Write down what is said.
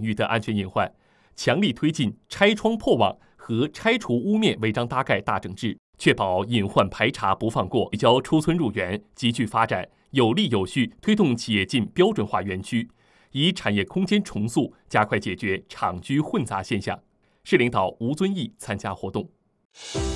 域的安全隐患，强力推进拆窗破网和拆除污蔑违章搭盖大整治，确保隐患排查不放过，聚焦出村入园，集聚发展，有力有序推动企业进标准化园区，以产业空间重塑加快解决厂居混杂现象。市领导吴遵义参加活动。